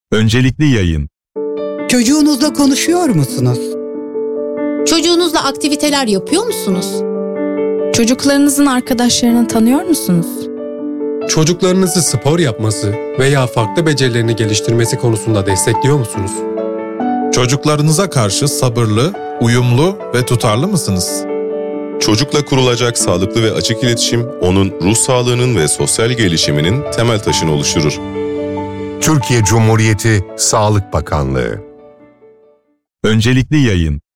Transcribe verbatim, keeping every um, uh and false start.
Öncelikli yayın. Çocuğunuzla konuşuyor musunuz? Çocuğunuzla aktiviteler yapıyor musunuz? Çocuklarınızın arkadaşlarını tanıyor musunuz? Çocuklarınızı spor yapması veya farklı becerilerini geliştirmesi konusunda destekliyor musunuz? Çocuklarınıza karşı sabırlı, uyumlu ve tutarlı mısınız? Çocukla kurulacak sağlıklı ve açık iletişim, onun ruh sağlığının ve sosyal gelişiminin temel taşını oluşturur. Türkiye Cumhuriyeti Sağlık Bakanlığı. Öncelikli yayın.